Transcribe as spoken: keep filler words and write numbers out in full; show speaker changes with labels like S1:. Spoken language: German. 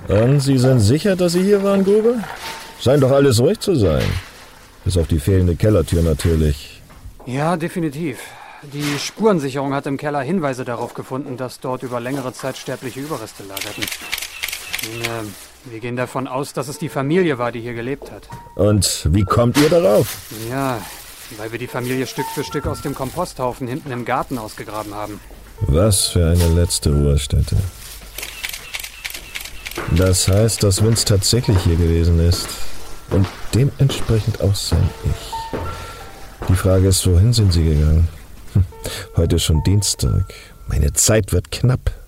S1: Und Sie sind sicher, dass Sie hier waren, Gruber? Scheint doch alles ruhig zu sein. Bis auf die fehlende Kellertür natürlich.
S2: Ja, definitiv. Die Spurensicherung hat im Keller Hinweise darauf gefunden, dass dort über längere Zeit sterbliche Überreste lagerten. Äh, wir gehen davon aus, dass es die Familie war, die hier gelebt hat.
S1: Und wie kommt ihr darauf?
S2: Ja, weil wir die Familie Stück für Stück aus dem Komposthaufen hinten im Garten ausgegraben haben.
S1: Was für eine letzte Ruhestätte. Das heißt, dass Vince tatsächlich hier gewesen ist. Und dementsprechend auch sein Ich. Die Frage ist, wohin sind Sie gegangen? Hm, heute ist schon Dienstag. Meine Zeit wird knapp.